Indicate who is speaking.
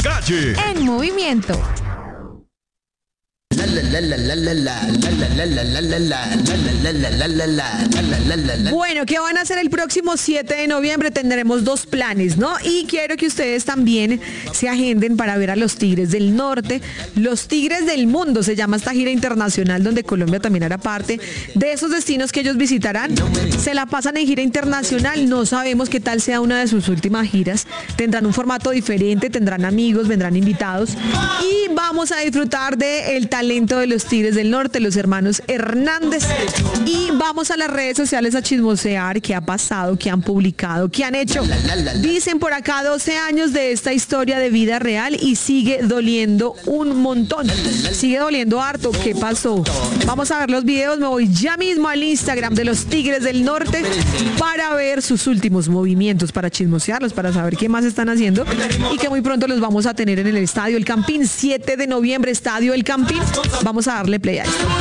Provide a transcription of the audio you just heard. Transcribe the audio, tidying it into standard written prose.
Speaker 1: calle.
Speaker 2: En movimiento. Bueno, ¿qué van a hacer el próximo 7 de noviembre? Tendremos 2 planes, ¿no? Y quiero que ustedes también se agenden para ver a los Tigres del Norte, los Tigres del Mundo, se llama esta gira internacional donde Colombia también hará parte de esos destinos que ellos visitarán. Se la pasan en gira internacional, no sabemos qué tal sea una de sus últimas giras. Tendrán un formato diferente, tendrán amigos, vendrán invitados y vamos a disfrutar del talento de los Tigres del Norte, los hermanos Hernández, y vamos a las redes sociales a chismosear qué ha pasado, qué han publicado, qué han hecho. Dicen por acá 12 años de esta historia de vida real y sigue doliendo un montón, sigue doliendo harto. ¿Qué pasó? Vamos a ver los videos. Me voy ya mismo al Instagram de los Tigres del Norte para ver sus últimos movimientos, para chismosearlos, para saber qué más están haciendo y que muy pronto los vamos a tener en el Estadio El Campín, 7 de noviembre, Estadio El Campín. Vamos a darle play a esto.